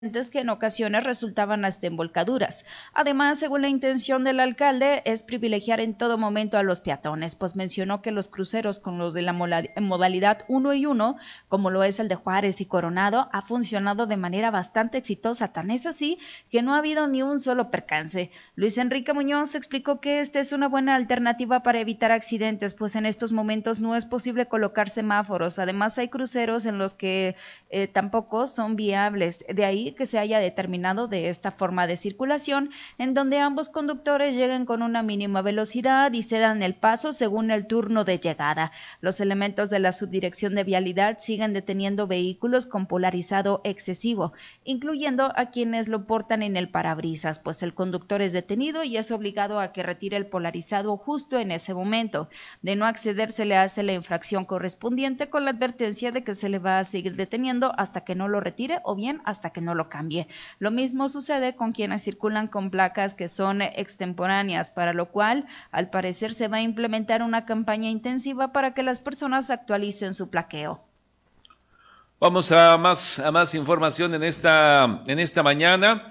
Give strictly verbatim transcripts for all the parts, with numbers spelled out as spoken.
que en ocasiones resultaban hasta en volcaduras. Además, según la intención del alcalde, es privilegiar en todo momento a los peatones, pues mencionó que los cruceros con los de la modalidad uno y uno, como lo es el de Juárez y Coronado, ha funcionado de manera bastante exitosa, tan es así que no ha habido ni un solo percance. Luis Enrique Muñoz explicó que esta es una buena alternativa para evitar accidentes, pues en estos momentos no es posible colocar semáforos. Además, hay cruceros en los que eh, tampoco son viables, de ahí que se haya determinado de esta forma de circulación, en donde ambos conductores lleguen con una mínima velocidad y cedan el paso según el turno de llegada. Los elementos de la Subdirección de Vialidad siguen deteniendo vehículos con polarizado excesivo, incluyendo a quienes lo portan en el parabrisas, pues el conductor es detenido y es obligado a que retire el polarizado justo en ese momento. De no acceder, se le hace la infracción correspondiente con la advertencia de que se le va a seguir deteniendo hasta que no lo retire o bien hasta que no lo cambie. Lo mismo sucede con quienes circulan con placas que son extemporáneas, para lo cual al parecer se va a implementar una campaña intensiva para que las personas actualicen su plaqueo. Vamos a más a más información en esta en esta mañana.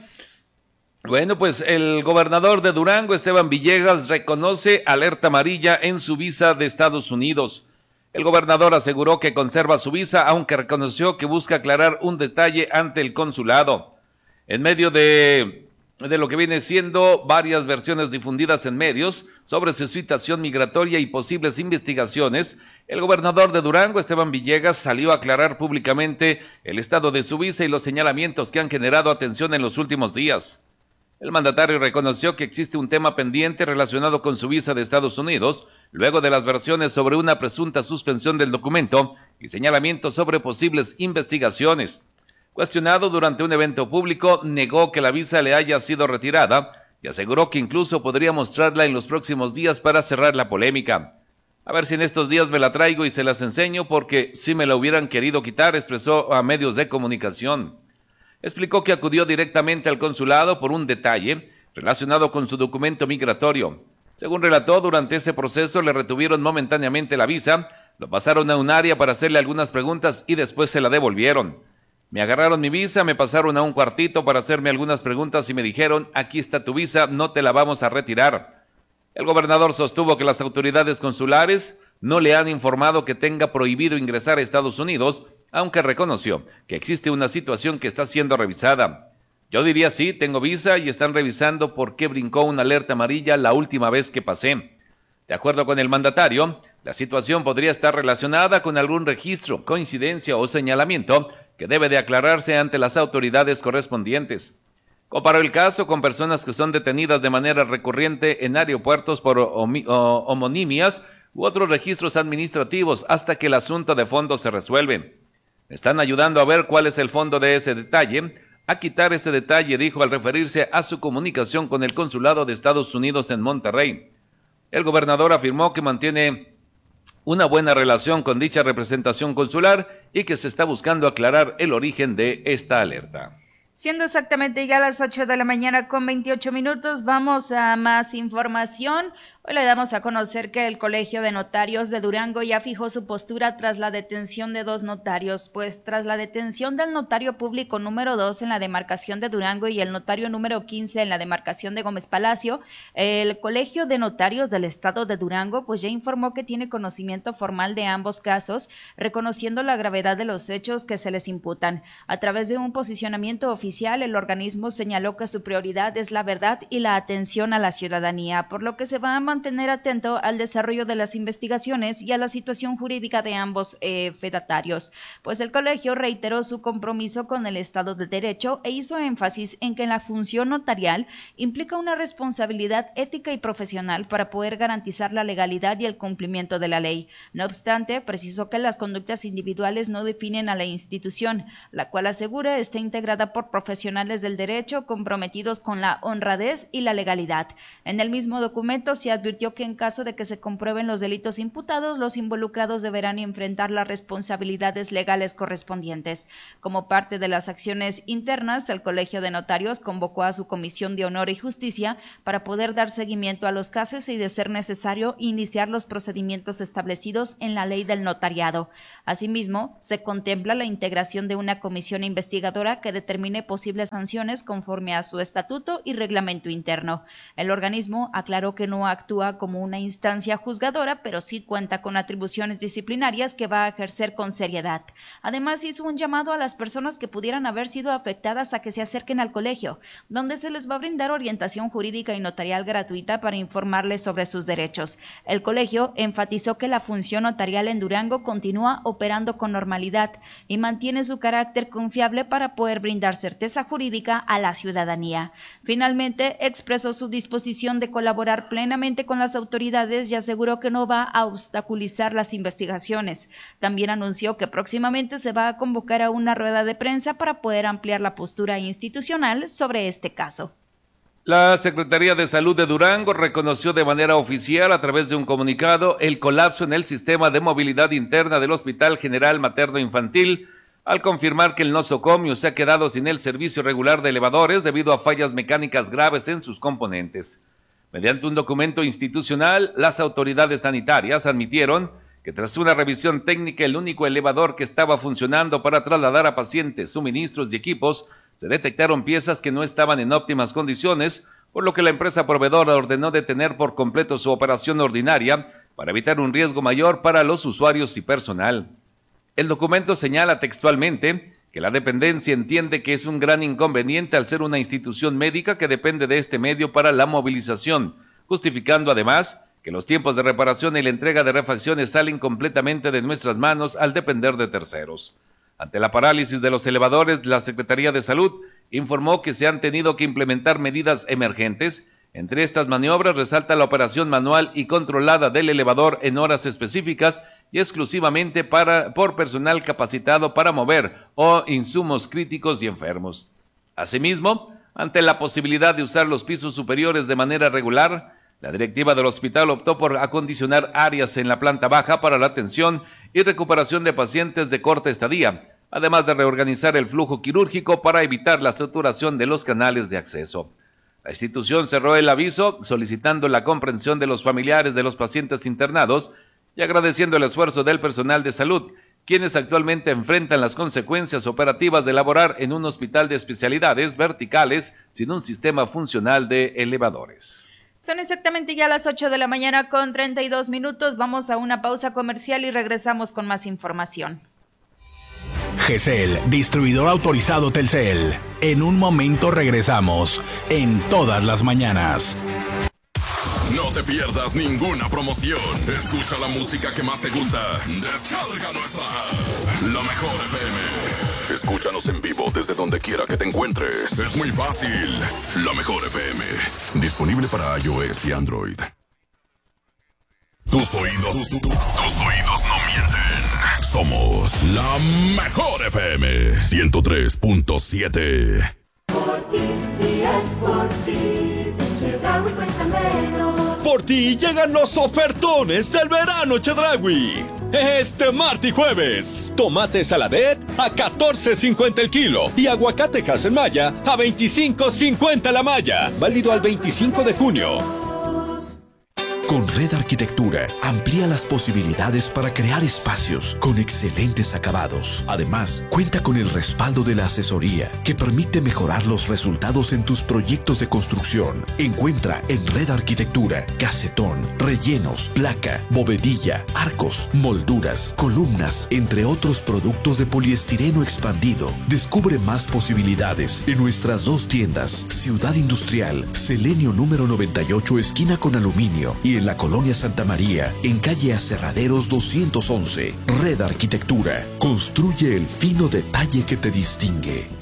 Bueno, pues el gobernador de Durango, Esteban Villegas, reconoce alerta amarilla en su visa de Estados Unidos. El gobernador aseguró que conserva su visa, aunque reconoció que busca aclarar un detalle ante el consulado. En medio de, de lo que viene siendo varias versiones difundidas en medios sobre su situación migratoria y posibles investigaciones, el gobernador de Durango, Esteban Villegas, salió a aclarar públicamente el estado de su visa y los señalamientos que han generado atención en los últimos días. El mandatario reconoció que existe un tema pendiente relacionado con su visa de Estados Unidos, luego de las versiones sobre una presunta suspensión del documento y señalamientos sobre posibles investigaciones. Cuestionado durante un evento público, negó que la visa le haya sido retirada y aseguró que incluso podría mostrarla en los próximos días para cerrar la polémica. A ver si en estos días me la traigo y se las enseño, porque si me la hubieran querido quitar, expresó a medios de comunicación. Explicó que acudió directamente al consulado por un detalle relacionado con su documento migratorio. Según relató, durante ese proceso le retuvieron momentáneamente la visa, lo pasaron a un área para hacerle algunas preguntas y después se la devolvieron. Me agarraron mi visa, me pasaron a un cuartito para hacerme algunas preguntas y me dijeron, aquí está tu visa, no te la vamos a retirar. El gobernador sostuvo que las autoridades consulares no le han informado que tenga prohibido ingresar a Estados Unidos, aunque reconoció que existe una situación que está siendo revisada. Yo diría sí, tengo visa y están revisando por qué brincó una alerta amarilla la última vez que pasé. De acuerdo con el mandatario, la situación podría estar relacionada con algún registro, coincidencia o señalamiento que debe de aclararse ante las autoridades correspondientes. Comparó el caso con personas que son detenidas de manera recurrente en aeropuertos por homonimias u otros registros administrativos hasta que el asunto de fondo se resuelve. Están ayudando a ver cuál es el fondo de ese detalle, a quitar ese detalle, dijo al referirse a su comunicación con el consulado de Estados Unidos en Monterrey. El gobernador afirmó que mantiene una buena relación con dicha representación consular y que se está buscando aclarar el origen de esta alerta. Siendo exactamente ya las ocho de la mañana con veintiocho minutos, vamos a más información. Hoy le damos a conocer que el Colegio de Notarios de Durango ya fijó su postura tras la detención de dos notarios, pues tras la detención del notario público número dos en la demarcación de Durango y el notario número quince en la demarcación de Gómez Palacio, el Colegio de Notarios del Estado de Durango pues ya informó que tiene conocimiento formal de ambos casos, reconociendo la gravedad de los hechos que se les imputan. A través de un posicionamiento oficial, el organismo señaló que su prioridad es la verdad y la atención a la ciudadanía, por lo que se va a mantener atento al desarrollo de las investigaciones y a la situación jurídica de ambos eh, fedatarios, pues el colegio reiteró su compromiso con el Estado de Derecho e hizo énfasis en que la función notarial implica una responsabilidad ética y profesional para poder garantizar la legalidad y el cumplimiento de la ley. No obstante, precisó que las conductas individuales no definen a la institución, la cual asegura está integrada por profesionales del derecho comprometidos con la honradez y la legalidad. En el mismo documento se advirtió que en caso de que se comprueben los delitos imputados, los involucrados deberán enfrentar las responsabilidades legales correspondientes. Como parte de las acciones internas, el Colegio de Notarios convocó a su Comisión de Honor y Justicia para poder dar seguimiento a los casos y, de ser necesario, iniciar los procedimientos establecidos en la ley del notariado. Asimismo, se contempla la integración de una comisión investigadora que determine posibles sanciones conforme a su estatuto y reglamento interno. El organismo aclaró que no actúa como una instancia juzgadora, pero sí cuenta con atribuciones disciplinarias que va a ejercer con seriedad. Además, hizo un llamado a las personas que pudieran haber sido afectadas a que se acerquen al colegio, donde se les va a brindar orientación jurídica y notarial gratuita para informarles sobre sus derechos. El colegio enfatizó que la función notarial en Durango continúa operando con normalidad y mantiene su carácter confiable para poder brindar certeza jurídica a la ciudadanía. Finalmente, expresó su disposición de colaborar plenamente con las autoridades y aseguró que no va a obstaculizar las investigaciones. También anunció que próximamente se va a convocar a una rueda de prensa para poder ampliar la postura institucional sobre este caso. La Secretaría de Salud de Durango reconoció de manera oficial, a través de un comunicado, el colapso en el sistema de movilidad interna del Hospital General Materno Infantil, al confirmar que el nosocomio se ha quedado sin el servicio regular de elevadores debido a fallas mecánicas graves en sus componentes. Mediante un documento institucional, las autoridades sanitarias admitieron que tras una revisión técnica, el único elevador que estaba funcionando para trasladar a pacientes, suministros y equipos, se detectaron piezas que no estaban en óptimas condiciones, por lo que la empresa proveedora ordenó detener por completo su operación ordinaria para evitar un riesgo mayor para los usuarios y personal. El documento señala textualmente que la dependencia entiende que es un gran inconveniente al ser una institución médica que depende de este medio para la movilización, justificando además que los tiempos de reparación y la entrega de refacciones salen completamente de nuestras manos al depender de terceros. Ante la parálisis de los elevadores, la Secretaría de Salud informó que se han tenido que implementar medidas emergentes. Entre estas maniobras resalta la operación manual y controlada del elevador en horas específicas y exclusivamente para, por personal capacitado para mover o insumos críticos y enfermos. Asimismo, ante la posibilidad de usar los pisos superiores de manera regular, la directiva del hospital optó por acondicionar áreas en la planta baja para la atención y recuperación de pacientes de corta estadía, además de reorganizar el flujo quirúrgico para evitar la saturación de los canales de acceso. La institución cerró el aviso solicitando la comprensión de los familiares de los pacientes internados y agradeciendo el esfuerzo del personal de salud, quienes actualmente enfrentan las consecuencias operativas de laborar en un hospital de especialidades verticales sin un sistema funcional de elevadores. Son exactamente ya las ocho de la mañana con treinta y dos minutos. Vamos a una pausa comercial y regresamos con más información. G C L, distribuidor autorizado Telcel. En un momento regresamos, en Todas las Mañanas. No te pierdas ninguna promoción. Escucha la música que más te gusta. Descarga nuestra app, La Mejor F M. Escúchanos en vivo desde donde quiera que te encuentres. Es muy fácil. La Mejor F M. Disponible para iOS y Android. Tus oídos, tus, tus, tus oídos no mienten. Somos La Mejor F M. ciento tres punto siete. Por ti y es por ti. Chedraui cuesta menos. Por ti llegan los ofertones del verano Chedraui. Este martes y jueves, tomate saladet a catorce cincuenta el kilo y aguacate Haselmaya a veinticinco cincuenta la malla. Válido al veinticinco de junio. Con Red Arquitectura, amplía las posibilidades para crear espacios con excelentes acabados. Además, cuenta con el respaldo de la asesoría que permite mejorar los resultados en tus proyectos de construcción. Encuentra en Red Arquitectura casetón, rellenos, placa, bovedilla, arcos, molduras, columnas, entre otros productos de poliestireno expandido. Descubre más posibilidades en nuestras dos tiendas, Ciudad Industrial, Selenio número noventa y ocho, esquina con aluminio, y en la Colonia Santa María, en calle Aserraderos doscientos once. Red Arquitectura. Construye el fino detalle que te distingue.